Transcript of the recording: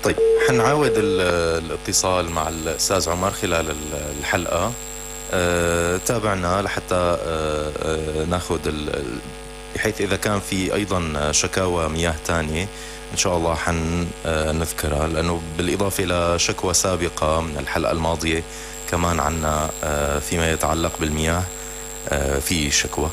طيب، حنعاود الاتصال مع الأستاذ عمر خلال الحلقة. تابعنا لحتى ناخذ بحيث إذا كان في أيضا شكاوى مياه تانية إن شاء الله نذكرها، لأنه بالإضافة إلى شكوى سابقة من الحلقة الماضية كمان عنا فيما يتعلق بالمياه في شكوى.